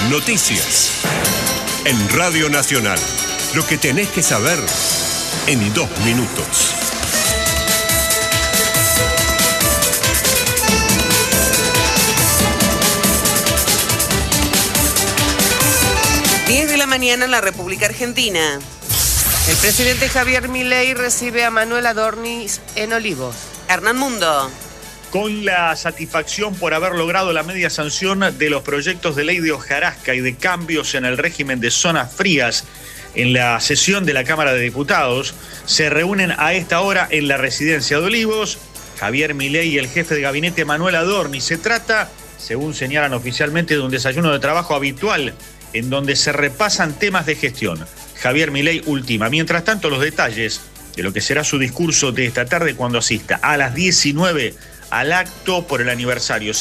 Noticias. En Radio Nacional. Lo que tenés que saber en 2 minutos. Mañana en la República Argentina. El presidente Javier Milei recibe a Manuel Adornis en Olivos. Hernán Mundo. Con la satisfacción por haber logrado la media sanción de los proyectos de ley de hojarasca y de cambios en el régimen de zonas frías en la sesión de la Cámara de Diputados, se reúnen a esta hora en la residencia de Olivos Javier Milei y el jefe de gabinete Manuel Adornis. Se trata, según señalan oficialmente, de un desayuno de trabajo habitual en donde se repasan temas de gestión. Javier Milei ultima. Mientras tanto, los detalles de lo que será su discurso de esta tarde cuando asista a las 19 al acto por el aniversario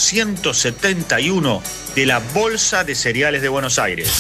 171 de la Bolsa de Cereales de Buenos Aires.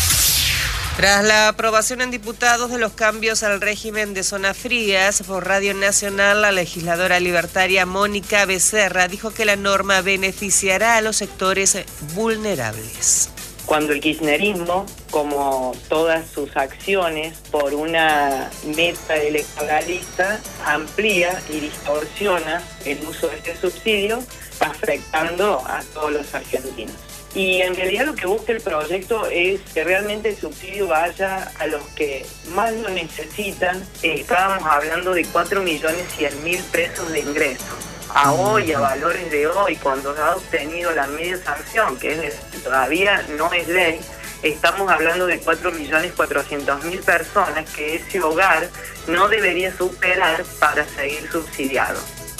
Tras la aprobación en diputados de los cambios al régimen de zonas frías por Radio Nacional, la legisladora libertaria Mónica Becerra dijo que la norma beneficiará a los sectores vulnerables. Cuando el kirchnerismo, como todas sus acciones por una meta electoralista, amplía y distorsiona el uso de este subsidio, afectando a todos los argentinos. Y en realidad lo que busca el proyecto es que realmente el subsidio vaya a los que más lo necesitan. Estábamos hablando de 4.100.000 pesos de ingresos. A hoy, a valores de hoy, cuando ha obtenido la media sanción, que todavía no es ley, estamos hablando de 4.400.000 personas que ese hogar no debería superar para seguir subsidiado.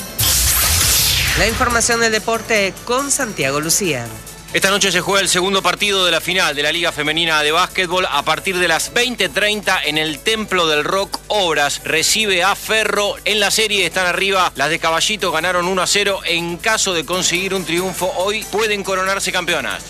La información del deporte con Santiago Lucía. Esta noche se juega el segundo partido de la final de la Liga Femenina de Básquetbol. A partir de las 20:30 en el Templo del Rock, Obras recibe a Ferro. En la serie están arriba las de Caballito, ganaron 1-0. En caso de conseguir un triunfo hoy, pueden coronarse campeonas.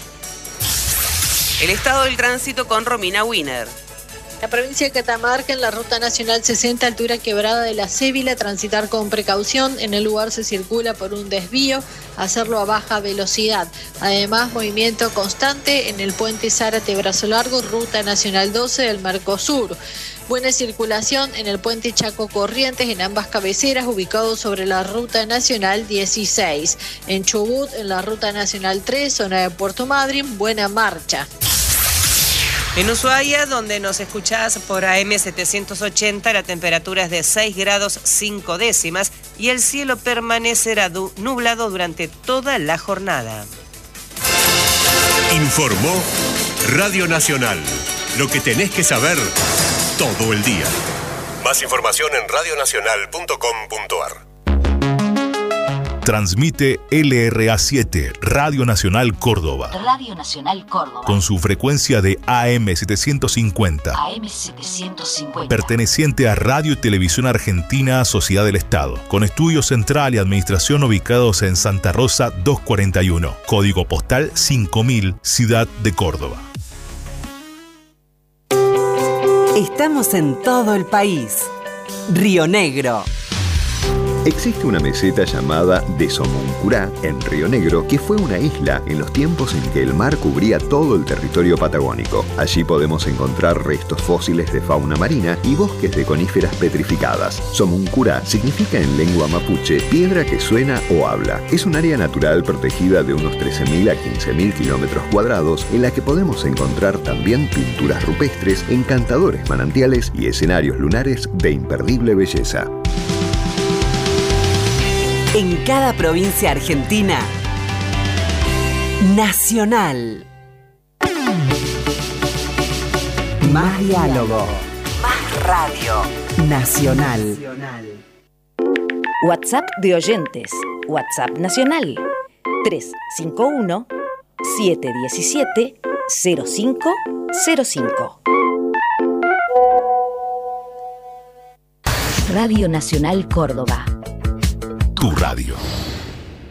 El estado del tránsito con Romina Wiener. La provincia de Catamarca, en la Ruta Nacional 60, altura Quebrada de la Cébila, transitar con precaución. En el lugar se circula por un desvío, hacerlo a baja velocidad. Además, movimiento constante en el puente Zárate Brazo Largo, Ruta Nacional 12 del Mercosur. Buena circulación en el puente Chaco Corrientes en ambas cabeceras, ubicado sobre la Ruta Nacional 16. En Chubut, en la Ruta Nacional 3, zona de Puerto Madryn, buena marcha. En Ushuaia, donde nos escuchás por AM 780, la temperatura es de 6 grados 5 décimas y el cielo permanecerá nublado durante toda la jornada. Informó Radio Nacional. Lo que tenés que saber todo el día. Más información en radionacional.com.ar. Transmite LRA7, Radio Nacional Córdoba. Radio Nacional Córdoba. Con su frecuencia de AM 750. AM 750. Perteneciente a Radio y Televisión Argentina, Sociedad del Estado. Con estudio central y administración ubicados en Santa Rosa 241. Código postal 5000, Ciudad de Córdoba. Estamos en todo el país. Río Negro. Existe una meseta llamada de Somoncurá, en Río Negro, que fue una isla en los tiempos en que el mar cubría todo el territorio patagónico. Allí podemos encontrar restos fósiles de fauna marina y bosques de coníferas petrificadas. Somoncurá significa en lengua mapuche piedra que suena o habla. Es un área natural protegida de unos 13.000 a 15.000 kilómetros cuadrados, en la que podemos encontrar también pinturas rupestres, encantadores manantiales y escenarios lunares de imperdible belleza. En cada provincia argentina, Nacional. Más diálogo. Más radio. Nacional. WhatsApp de oyentes. WhatsApp nacional. 351-717-0505. Radio Nacional Córdoba. Tu radio.